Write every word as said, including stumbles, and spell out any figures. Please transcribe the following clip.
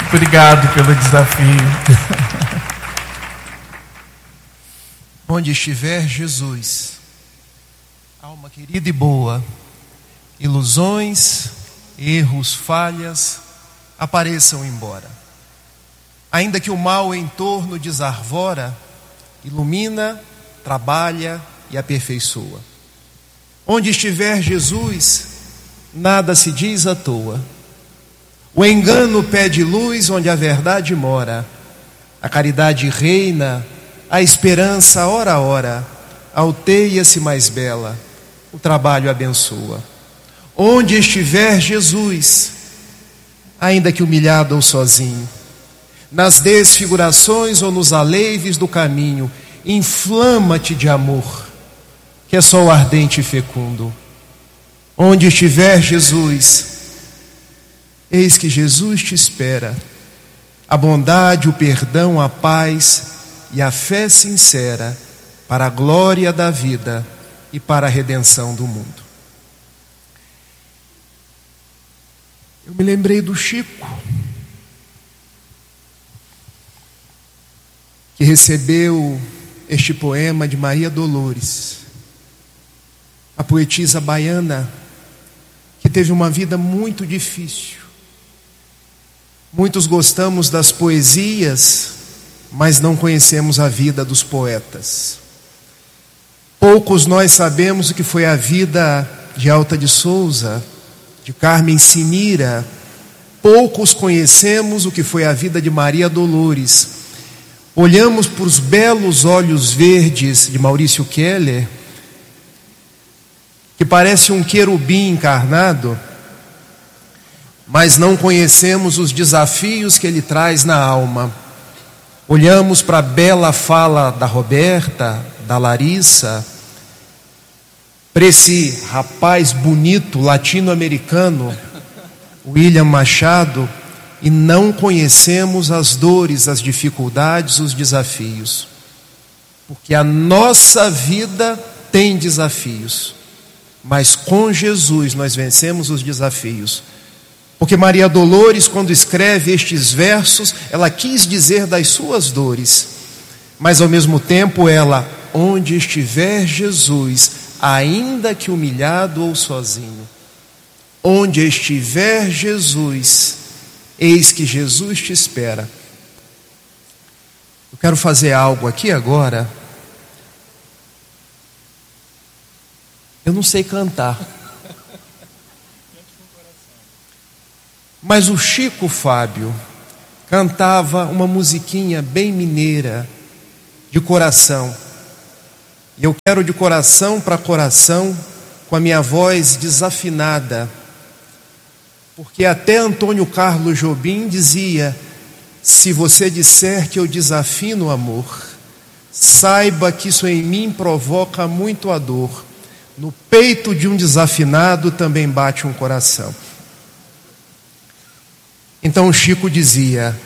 Obrigado pelo desafio. Onde estiver Jesus, alma querida e boa, ilusões, erros, falhas, apareçam embora. Ainda que o mal em torno desarvora, ilumina, trabalha e aperfeiçoa. Onde estiver Jesus, nada se diz à toa. O engano pede luz onde a verdade mora. A caridade reina, a esperança ora a ora. Alteia-se mais bela, o trabalho abençoa. Onde estiver Jesus, ainda que humilhado ou sozinho, nas desfigurações ou nos aleives do caminho, inflama-te de amor, que é sol ardente e fecundo. Onde estiver Jesus, eis que Jesus te espera. A bondade, o perdão, a paz e a fé sincera para a glória da vida e para a redenção do mundo. Eu me lembrei do Chico, que recebeu este poema de Maria Dolores, a poetisa baiana, que teve uma vida muito difícil. Muitos gostamos das poesias, mas não conhecemos a vida dos poetas. Poucos nós sabemos o que foi a vida de Alta de Souza, de Carmen Simira. Poucos conhecemos o que foi a vida de Maria Dolores. Olhamos para os belos olhos verdes de Maurício Keller, que parece um querubim encarnado, mas não conhecemos os desafios que ele traz na alma. Olhamos para a bela fala da Roberta, da Larissa, para esse rapaz bonito latino-americano, William Machado, e não conhecemos as dores, as dificuldades, os desafios. Porque a nossa vida tem desafios, mas com Jesus nós vencemos os desafios. Porque Maria Dolores, quando escreve estes versos, ela quis dizer das suas dores, mas ao mesmo tempo ela, onde estiver Jesus, ainda que humilhado ou sozinho, onde estiver Jesus, eis que Jesus te espera. Eu quero fazer algo aqui agora. Eu não sei cantar, mas o Chico Fábio cantava uma musiquinha bem mineira, de coração. E eu quero de coração para coração, com a minha voz desafinada, porque até Antônio Carlos Jobim dizia: se você disser que eu desafino o amor, saiba que isso em mim provoca muito a dor. No peito de um desafinado também bate um coração. Então Chico dizia: